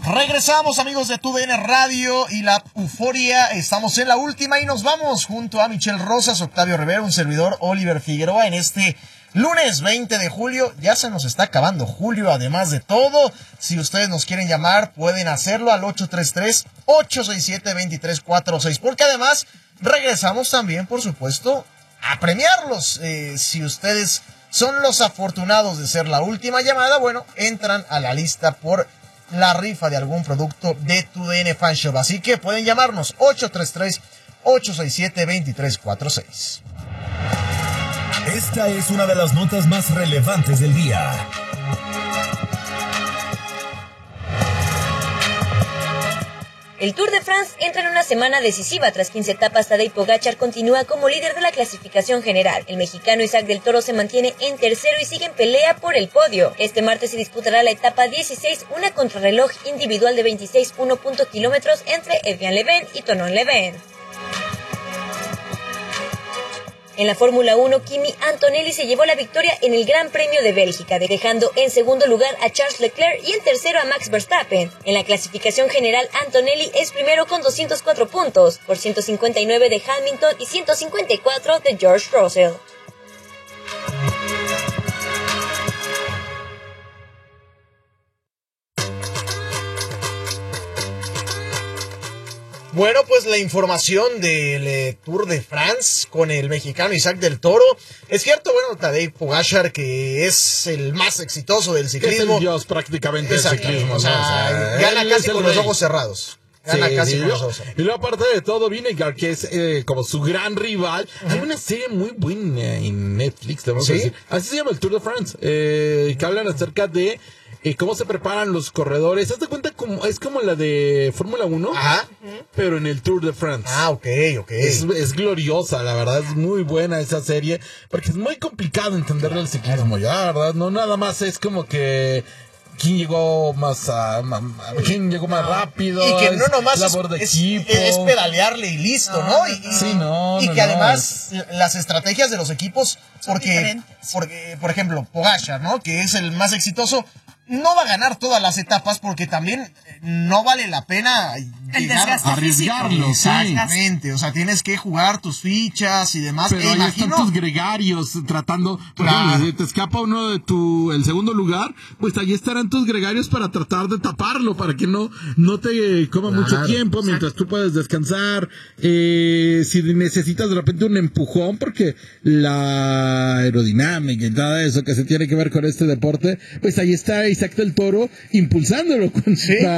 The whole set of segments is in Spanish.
Regresamos, amigos de TUDN Radio y la Euforia. Estamos en la última y nos vamos junto a Michelle Rosas, Octavio Rivera, un servidor Oliver Figueroa en este lunes 20 de julio. Ya se nos está acabando julio, además de todo. Si ustedes nos quieren llamar, pueden hacerlo al 833-867-2346, porque además regresamos también, por supuesto, a premiarlos. Si ustedes son los afortunados de ser la última llamada, bueno, entran a la lista por la rifa de algún producto de TUDN Fan Shop. Así que pueden llamarnos 833-867-2346. Esta es una de las notas más relevantes del día. El Tour de France entra en una semana decisiva. Tras 15 etapas, Tadej Pogačar continúa como líder de la clasificación general. El mexicano Isaac del Toro se mantiene en tercero y sigue en pelea por el podio. Este martes se disputará la etapa 16, una contrarreloj individual de 26,1 kilómetros entre Evian Leven y Tonon Leven. En la Fórmula 1, Kimi Antonelli se llevó la victoria en el Gran Premio de Bélgica, dejando en segundo lugar a Charles Leclerc y en tercero a Max Verstappen. En la clasificación general, Antonelli es primero con 204 puntos, por 159 de Hamilton y 154 de George Russell. Bueno, pues la información del Tour de France con el mexicano Isaac del Toro. Es cierto, bueno, Tadej Pogačar, que es el más exitoso del ciclismo. Es el dios prácticamente del ciclismo. O sea, gana casi con los ojos cerrados. Gana casi con los ojos cerrados. Y luego, aparte de todo, Vinegar, que es como su gran rival. Hay una serie muy buena en Netflix, te vamos a decir. Así se llama el Tour de France. Que hablan acerca de cómo se preparan los corredores. ¿Te das cuenta? Es como la de Fórmula 1, pero en el Tour de France. Ok. Es gloriosa, la verdad. Es muy buena esa serie, porque es muy complicado entenderle el ciclismo, ya, ¿verdad? No nada más es como que quién llegó más rápido, y que no nomás labor de equipo, es pedalearle y listo, ¿no? Y que además las estrategias de los equipos, porque por ejemplo Pogačar, ¿no?, que es el más exitoso, no va a ganar todas las etapas porque también no vale la pena arriesgarlo. Exactamente, o sea, tienes que jugar tus fichas y demás. Pero ahí están tus gregarios tratando, por ejemplo, si te escapa uno de el segundo lugar, pues ahí estarán tus gregarios para tratar de taparlo, para que no te coma mucho tiempo, mientras tú puedes descansar. Si necesitas de repente un empujón, porque la aerodinámica y todo eso que se tiene que ver con este deporte, pues ahí está Isaac del Toro impulsándolo con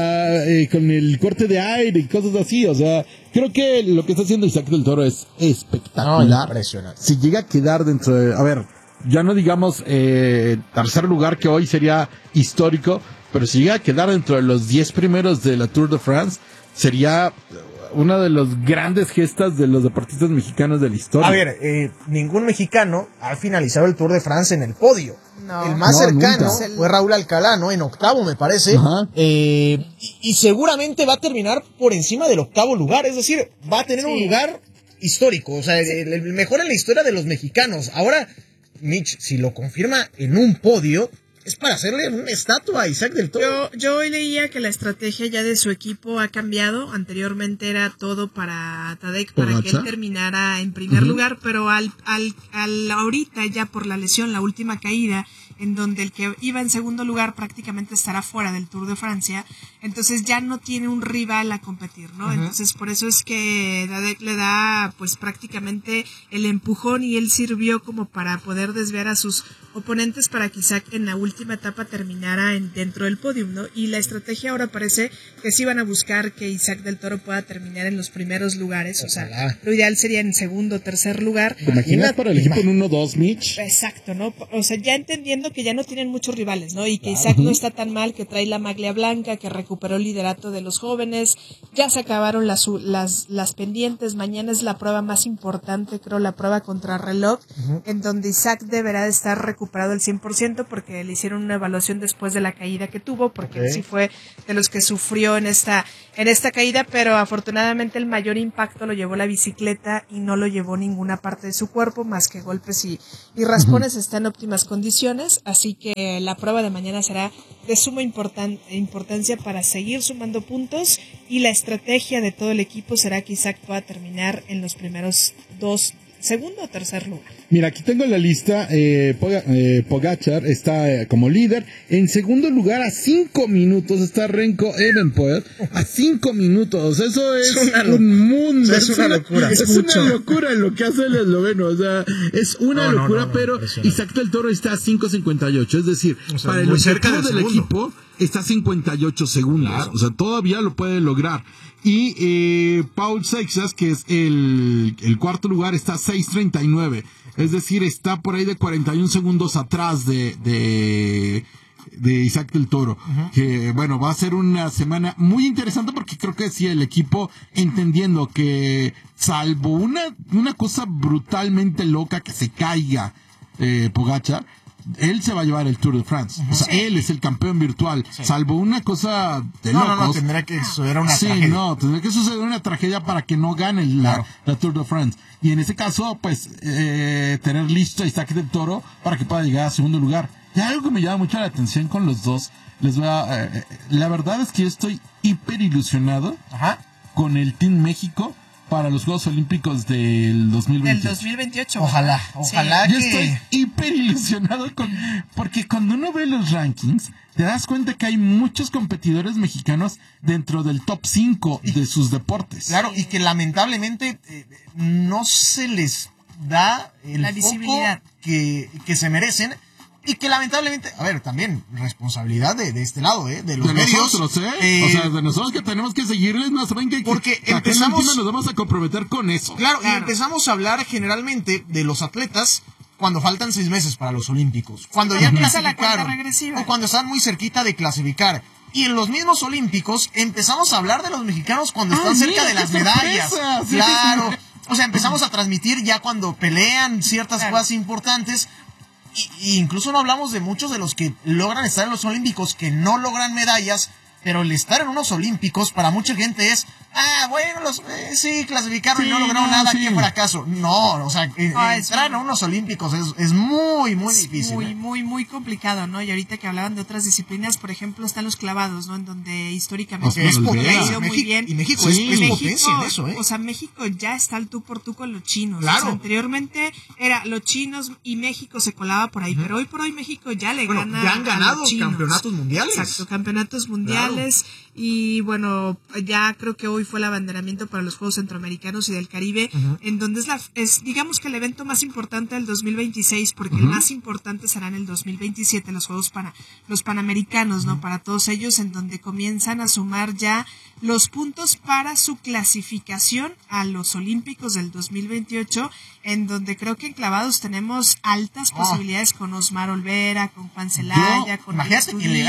el corte de aire y cosas así. O sea, creo que lo que está haciendo Isaac del Toro es espectacular. Impresionante. Si llega a quedar dentro de, a ver, ya no digamos tercer lugar, que hoy sería histórico, pero si llega a quedar dentro de los 10 primeros de la Tour de France, sería una de las grandes gestas de los deportistas mexicanos de la historia. A ver, ningún mexicano ha finalizado el Tour de France en el podio. No. El más cercano nunca. fue Raúl Alcalá, ¿no? En octavo, me parece. Y seguramente va a terminar por encima del octavo lugar. Es decir, va a tener un lugar histórico. O sea, el mejor en la historia de los mexicanos. Ahora, Mitch, si lo confirma en un podio, es para hacerle una estatua a Isaac del Toro. Yo hoy leía que la estrategia ya de su equipo ha cambiado. Anteriormente era todo para Tadej, para que él terminara en primer lugar, pero al ahorita, ya por la lesión, la última caída, en donde el que iba en segundo lugar prácticamente estará fuera del Tour de Francia, entonces ya no tiene un rival a competir, ¿no? Entonces por eso es que Tadej le da pues prácticamente el empujón, y él sirvió como para poder desviar a sus oponentes para que Isaac en la última etapa terminara dentro del podium, ¿no? Y la estrategia ahora parece que sí van a buscar que Isaac del Toro pueda terminar en los primeros lugares. O sea, lo ideal sería en segundo o tercer lugar. ¿Te imaginas para el equipo en 1-2, Mitch? Exacto, ¿no? O sea, ya entendiendo que ya no tienen muchos rivales, ¿no? Y que Isaac no está tan mal, que trae la maglia blanca, que recuperó el liderato de los jóvenes, ya se acabaron las pendientes. Mañana es la prueba más importante, creo, la prueba contrarreloj, en donde Isaac deberá de estar recuperado al 100%, porque le hicieron una evaluación después de la caída que tuvo, porque él sí fue de los que sufrió en esta caída, pero afortunadamente el mayor impacto lo llevó la bicicleta y no lo llevó ninguna parte de su cuerpo, más que golpes y raspones. Está en óptimas condiciones. puntos, así que la prueba de mañana será de suma importancia para seguir sumando puntos, y la estrategia de todo el equipo será que Isaac pueda terminar en los primeros dos, segundo o tercer lugar. Mira, aquí tengo la lista. Pogačar está como líder. En segundo lugar, a 5 minutos, está Remco Evenepoel. A 5 minutos. Eso es un mundo. Es una locura. Es una locura en lo que hace el esloveno. O sea, es una locura, pero Isaac del Toro está a 5.58. Es decir, para el objetivo del equipo está a 58 segundos. Claro. O sea, todavía lo puede lograr. Y Paul Seixas, que es el cuarto lugar, está a 6.39. Es decir, está por ahí de 41 segundos atrás de Isaac del Toro. Uh-huh. Que bueno, va a ser una semana muy interesante, porque creo que sí, el equipo, entendiendo que salvo una cosa brutalmente loca, que se caiga Pogačar, él se va a llevar el Tour de France. Uh-huh. O sea, él es el campeón virtual. Sí. Salvo una cosa de locos. No, tendrá que suceder una tragedia. Tendrá que suceder una tragedia para que no gane la Tour de France. Y en ese caso, pues, tener listo a Isaac del Toro para que pueda llegar a segundo lugar. Y algo que me llama mucho la atención con los dos, la verdad es que yo estoy hiper ilusionado con el Team México para los Juegos Olímpicos del 2028. Del 2028. Ojalá sí. Yo estoy hiper ilusionado porque cuando uno ve los rankings, te das cuenta que hay muchos competidores mexicanos dentro del top 5 de sus deportes. Claro, y que lamentablemente no se les da la visibilidad que se merecen. Y que lamentablemente, a ver, también responsabilidad de este lado, de los medios. Nosotros, o sea, de nosotros, que tenemos que seguirles más, porque empezamos, nos vamos a comprometer con eso. Claro, y empezamos a hablar generalmente de los atletas cuando faltan 6 meses para los Olímpicos, cuando ya clasificaron, o cuando están muy cerquita de clasificar. Y en los mismos Olímpicos empezamos a hablar de los mexicanos cuando están cerca de las medallas. Claro, o sea, empezamos a transmitir ya cuando pelean ciertas cosas importantes. Y incluso no hablamos de muchos de los que logran estar en los Olímpicos, que no logran medallas, pero el estar en unos Olímpicos para mucha gente es, bueno, sí, clasificaron y no lograron nada, qué fracaso. No, o sea, entrar en unos Olímpicos es muy, muy difícil. Muy, muy, muy complicado, ¿no? Y ahorita que hablaban de otras disciplinas, por ejemplo, están los clavados, ¿no? En donde históricamente es potencia muy bien. Y México es potencia en eso, O sea, México ya está al tú por tú con los chinos. Claro. O sea, anteriormente era los chinos y México se colaba por ahí, pero hoy por hoy México ya le gana. Ya han ganado a los chinos. campeonatos mundiales. Exacto, campeonatos mundiales. Claro. Y bueno, ya creo que hoy fue el abanderamiento para los Juegos Centroamericanos y del Caribe, en donde es digamos que el evento más importante del 2026, porque el más importante será en el 2027, los Juegos los Panamericanos, ¿no? Para todos ellos, en donde comienzan a sumar ya los puntos para su clasificación a los Olímpicos del 2028, en donde creo que en clavados tenemos altas posibilidades con Osmar Olvera, con Juan Celaya, con imagínate que le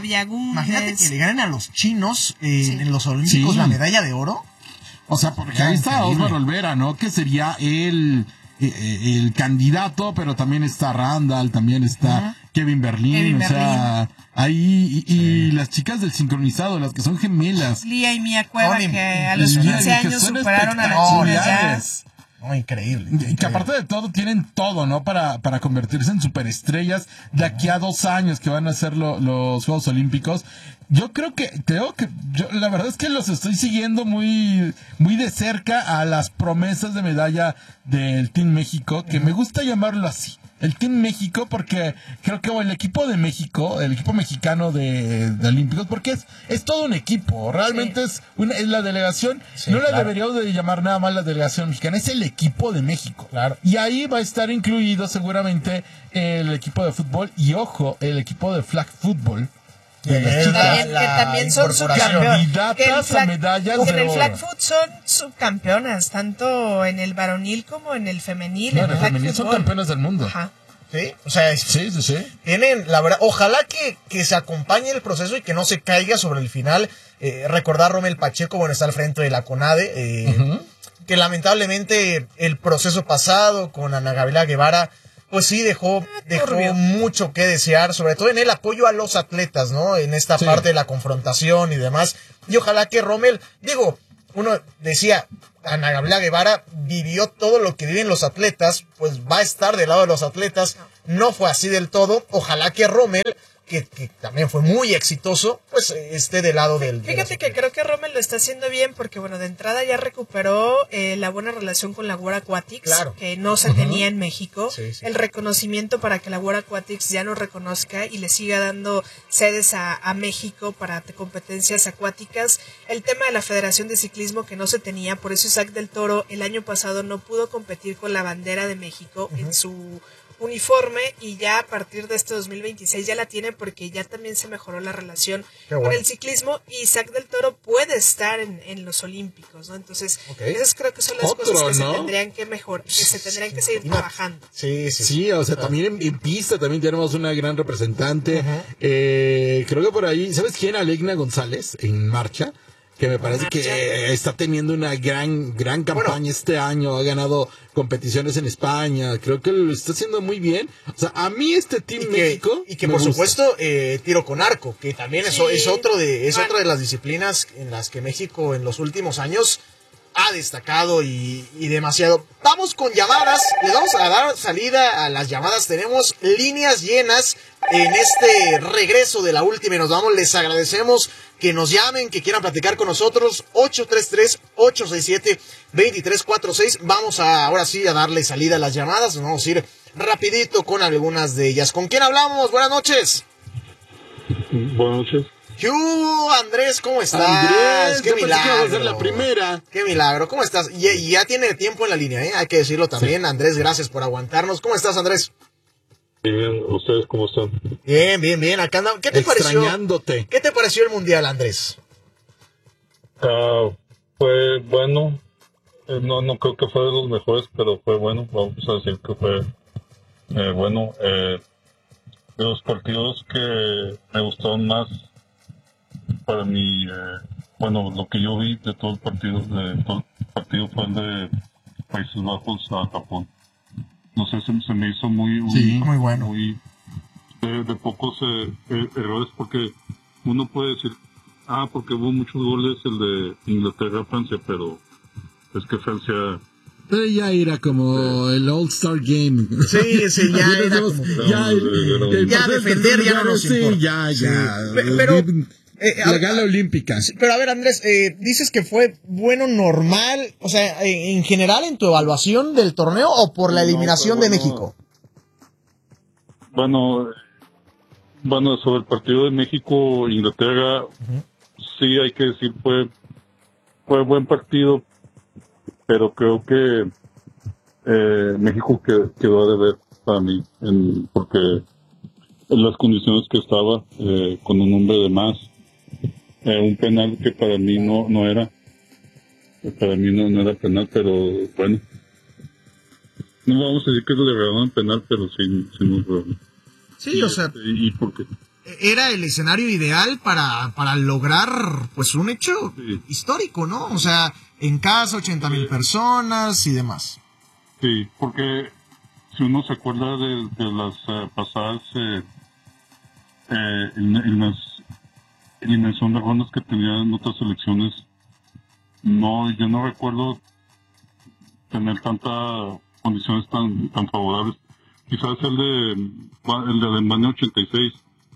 ganen a los chinos en los Olímpicos la medalla de oro. O sea, porque ahí está Osmar Olvera, ¿no? Que sería el candidato, pero también está Randall, también está Kevin Berlín, o sea, ahí, y las chicas del sincronizado, las que son gemelas. Lía y Mia Cueva, que a los 15 años superaron a las chicas. Increíble. Y que aparte de todo, tienen todo, ¿no? Para convertirse en superestrellas de aquí a 2 años que van a ser los Juegos Olímpicos. Yo creo que la verdad es que los estoy siguiendo muy, muy de cerca a las promesas de medalla del Team México, que me gusta llamarlo así. El Team México, porque creo que el equipo de México, el equipo mexicano de Olímpicos, porque es todo un equipo, realmente es la delegación, deberíamos de llamar nada más la delegación mexicana, es el equipo de México. Claro. Y ahí va a estar incluido seguramente el equipo de fútbol y, ojo, el equipo de flag football. Que también son candidatas a medallas de en el oro. flag foot son subcampeonas, tanto en el varonil como en el femenil. No, en el femenil son campeonas del mundo. Ajá. Sí, o sea, sí. Tienen, la verdad, ojalá que se acompañe el proceso y que no se caiga sobre el final. Recordar Rommel Pacheco, está al frente de la CONADE, que lamentablemente el proceso pasado con Ana Gabriela Guevara, pues sí, dejó mucho que desear, sobre todo en el apoyo a los atletas, ¿no? En esta parte de la confrontación y demás. Y ojalá que Rommel, uno decía, Ana Gabriela Guevara vivió todo lo que viven los atletas, pues va a estar del lado de los atletas. no fue así del todo. Ojalá que Rommel, que también fue muy exitoso, pues esté del lado del... Fíjate que creo que Rommel lo está haciendo bien porque, bueno, de entrada ya recuperó la buena relación con la World Aquatics, claro, que no se tenía en México. Sí. El reconocimiento para que la World Aquatics ya no reconozca y le siga dando sedes a México para competencias acuáticas. El tema de la Federación de Ciclismo que no se tenía, por eso Isaac del Toro el año pasado no pudo competir con la bandera de México en su uniforme, y ya a partir de este 2026 ya la tiene porque ya también se mejoró la relación con el ciclismo, y Isaac del Toro puede estar en los Olímpicos, ¿no? Entonces, esas creo que son las cosas que se tendrían que mejorar, que se tendrían que seguir trabajando. Sí, o sea, también en pista también tenemos una gran representante. Creo que por ahí, ¿sabes quién? Alegna González, en marcha, que me parece que está teniendo una gran campaña este año, ha ganado competiciones en España, creo que lo está haciendo muy bien. O sea, a mí este Team México y que por supuesto tiro con arco, que también es otra de las disciplinas en las que México en los últimos años ha destacado y demasiado. Vamos con llamadas, les vamos a dar salida a las llamadas, tenemos líneas llenas en este regreso de la última y nos vamos. Les agradecemos que nos llamen, que quieran platicar con nosotros. 833-867-2346. Vamos ahora sí a darle salida a las llamadas. Nos vamos a ir rapidito con algunas de ellas. ¿Con quién hablamos? Buenas noches. Buenas noches. ¿Qué hubo, Andrés? ¿Cómo estás? Andrés, qué milagro. Ser la primera. Qué milagro. ¿Cómo estás? Y ya tiene tiempo en la línea, ¿eh? Hay que decirlo también. Sí. Andrés, gracias por aguantarnos. ¿Cómo estás, Andrés? Bien, ¿ustedes cómo están? Bien. Acá andamos. ¿Qué te pareció? ¿Qué te pareció el Mundial, Andrés? Fue bueno. No creo que fue de los mejores, pero fue bueno. Vamos a decir que fue bueno. De los partidos que me gustaron más, para mí, lo que yo vi de todo el partido fue el de Países Bajos a Japón. No sé, se me hizo muy bueno. De pocos errores, porque uno puede decir, porque hubo muchos goles el de Inglaterra a Francia, pero es que Francia... Pero ya era como el All-Star Game. Sí, ya era como... Ya defender ya no nos importa. Sí, ya. Pero... la gala olímpica. Pero a ver, Andrés, dices que fue bueno, normal, o sea, en general en tu evaluación del torneo o por la eliminación de México. Bueno, sobre el partido de México-Inglaterra, sí hay que decir fue buen partido, pero creo que México quedó a deber para mí, porque en las condiciones que estaba, con un hombre de más. Un penal que para mí no era. Para mí no era penal, pero bueno. No vamos a decir que le regalaron penal, pero sí nos regalaron. Sí, o sea... ¿Y por qué? Era el escenario ideal para lograr, pues, un hecho histórico, ¿no? O sea, en casa, 80,000 personas y demás. Sí, porque si uno se acuerda de las pasadas eliminación de rondas que tenían otras selecciones, yo no recuerdo tener tantas condiciones tan favorables. Quizás el de Alemania 86,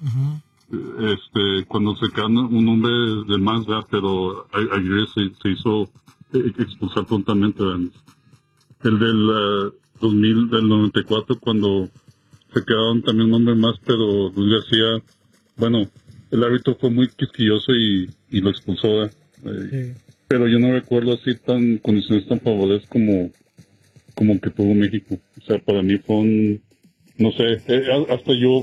cuando se quedan un hombre de más, ¿verdad? Pero ayer se hizo expulsar prontamente. El del del 94, cuando se quedaron también un hombre más, pero Luis García, el árbitro fue muy quisquilloso y lo expulsó, sí. Pero yo no recuerdo así condiciones tan favorables como que tuvo México. O sea, para mí fue no sé, hasta yo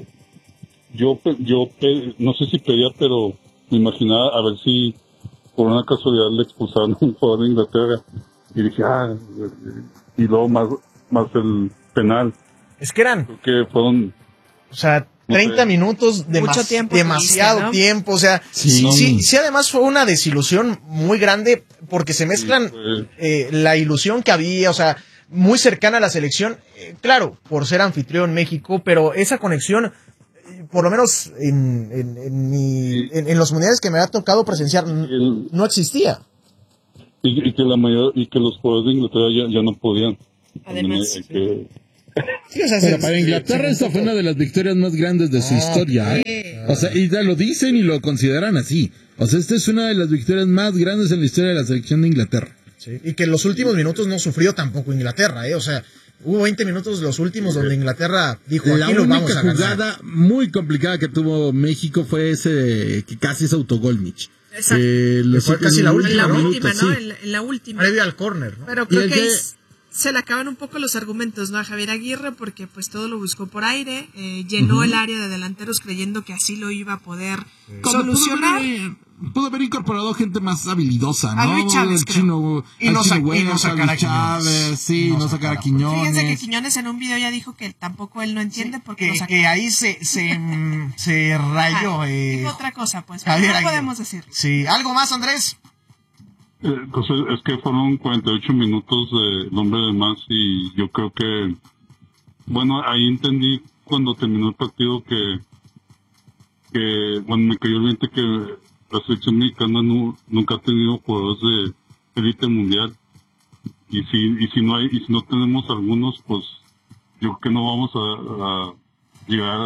no sé si pedía, pero me imaginaba a ver si por una casualidad le expulsaron a un jugador de Inglaterra. Y dije, y luego más el penal. Es que eran... Creo que fueron... O sea, 30 minutos, mucho tiempo, demasiado tiempo, o sea, sí, además fue una desilusión muy grande porque se mezclan la ilusión que había, o sea, muy cercana a la selección, claro, por ser anfitrión México, pero esa conexión, por lo menos en los mundiales que me ha tocado presenciar, no existía. Y que los jugadores de Inglaterra ya no podían. Además, Sí, o sea, pero para Inglaterra esta fue una de las victorias más grandes de su historia, O sea, y ya lo dicen y lo consideran así. O sea, esta es una de las victorias más grandes en la historia de la selección de Inglaterra. Sí, y que en los últimos minutos no sufrió tampoco Inglaterra, O sea, hubo 20 minutos los últimos donde Inglaterra dijo, aquí lo vamos a ganar. La única jugada muy complicada que tuvo México fue ese que casi es autogol, Mitch. Exacto. Fue casi la última, ¿no? Sí. En la última. Previo al córner, ¿no? Pero creo que se le acaban un poco los argumentos, ¿no? A Javier Aguirre, porque pues todo lo buscó por aire, llenó el área de delanteros creyendo que así lo iba a poder solucionar. Pudo haber incorporado gente más habilidosa, ¿no? A Luis Chávez, y no sacar a Quiñones. Sí, no sacar a Quiñones. Fíjense que Quiñones en un video ya dijo que tampoco él no entiende porque que ahí se rayó. Dijo otra cosa, pues. Javier, no podemos decir. Sí, ¿algo más, Andrés? Pues es que fueron 48 minutos de nombre de más y yo creo que, bueno, ahí entendí cuando terminó el partido que bueno, me cayó el 20 que la selección mexicana nunca ha tenido jugadores de élite mundial y si no tenemos algunos, pues yo creo que no vamos a llegar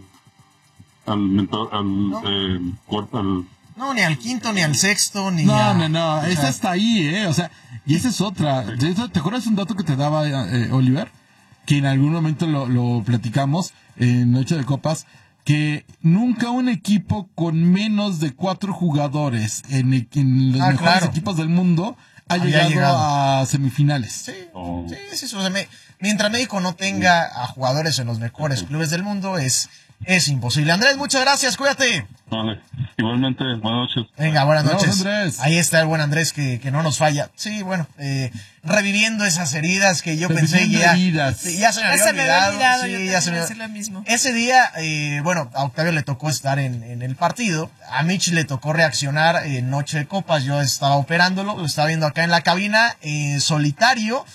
No, ni al quinto, ni al sexto, ni No, esa está ahí, O sea, y esa es otra. ¿Te acuerdas un dato que te daba Oliver? Que en algún momento lo platicamos en Noche de Copas, que nunca un equipo con menos de 4 jugadores en los mejores equipos del mundo ha llegado a semifinales. Sí. O sea, mientras México no tenga a jugadores en los mejores clubes del mundo, es imposible. Andrés, muchas gracias, cuídate. Vale, igualmente, buenas noches. Venga, buenas noches. Andrés. Ahí está el buen Andrés que no nos falla. Sí, bueno, reviviendo esas heridas que yo pensé ya se me había olvidado. Sí, ya se me lo mismo. Ese día, bueno, a Octavio le tocó estar en el partido, a Mitch le tocó reaccionar en Noche de Copas, yo estaba operándolo, lo estaba viendo acá en la cabina, solitario,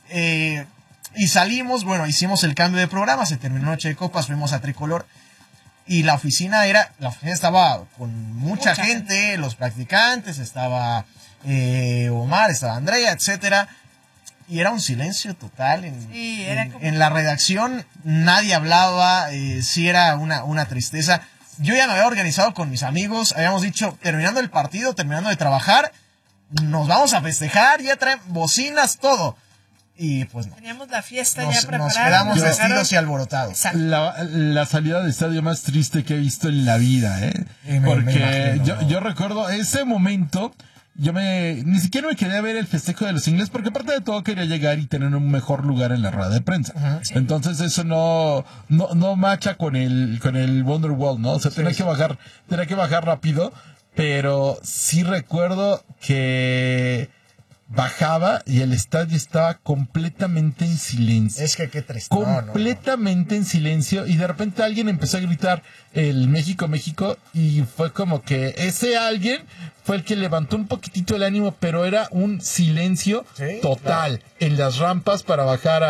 y salimos, bueno, hicimos el cambio de programa, se terminó Noche de Copas, fuimos a Tricolor. Y la oficina estaba con mucha gente, los practicantes, estaba Omar, estaba Andrea, etcétera, y era un silencio total en la redacción, nadie hablaba, sí era una tristeza. Yo ya me había organizado con mis amigos, habíamos dicho, terminando el partido, terminando de trabajar, nos vamos a festejar, ya traen bocinas, todo. Y pues no. Teníamos la fiesta ya preparada. Nos quedamos vestidos y alborotados. La salida de estadio más triste que he visto en la vida, Porque yo recuerdo ese momento, ni siquiera me quería ver el festejo de los ingleses, porque aparte de todo quería llegar y tener un mejor lugar en la rueda de prensa. Sí. Entonces eso no macha con el Wonderwall, ¿no? O sea, tenía que bajar rápido, pero sí recuerdo que bajaba y el estadio estaba completamente en silencio. Es que qué triste. Completamente en silencio, y de repente alguien empezó a gritar el México, México, y fue como que ese alguien fue el que levantó un poquitito el ánimo, pero era un silencio total. Claro. En las rampas para bajar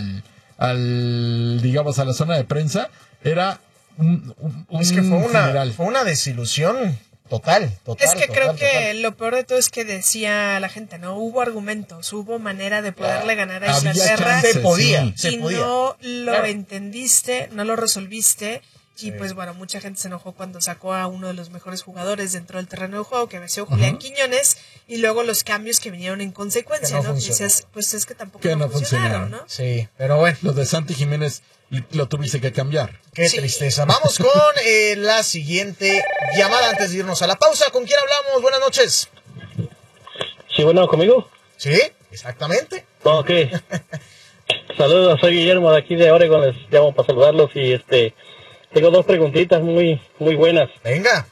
al digamos, a la zona de prensa, era es que fue una desilusión. Total. Es que creo que lo peor de todo es que decía la gente, ¿no? Hubo argumentos, hubo manera de poderle ganar a Inglaterra. Se podía. No lo entendiste, no lo resolviste. Y pues bueno, mucha gente se enojó cuando sacó a uno de los mejores jugadores dentro del terreno de juego, que había sido Julián Quiñones, y luego los cambios que vinieron en consecuencia, ¿no? Dices, pues es que tampoco no funcionaron, ¿no? Sí, pero bueno. Los de Santi Jiménez lo tuviste que cambiar. Qué tristeza. Vamos con la siguiente llamada antes de irnos a la pausa. ¿Con quién hablamos? Buenas noches. Sí, bueno, ¿conmigo? Sí, exactamente. Ok. Saludos, soy Guillermo de aquí de Oregon, les llamo para saludarlos y tengo 2 preguntitas muy buenas. Venga.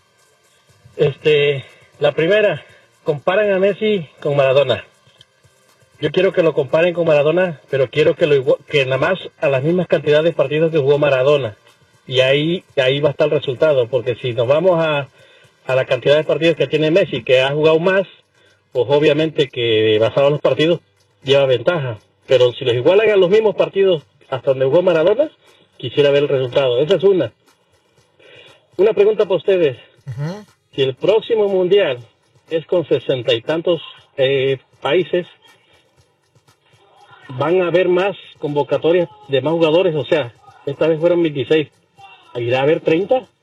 La primera, comparan a Messi con Maradona. Yo quiero que lo comparen con Maradona, pero quiero que nada más a las mismas cantidades de partidos que jugó Maradona. Y ahí va a estar el resultado, porque si nos vamos a la cantidad de partidos que tiene Messi, que ha jugado más, pues obviamente que basado en los partidos lleva ventaja. Pero si les igualan a los mismos partidos hasta donde jugó Maradona, quisiera ver el resultado. Esa es una. Una pregunta para ustedes. Uh-huh. Si el próximo mundial es con 60 y tantos países, ¿van a haber más convocatorias de más jugadores, o sea, esta vez fueron 26. ¿Irá a haber 30?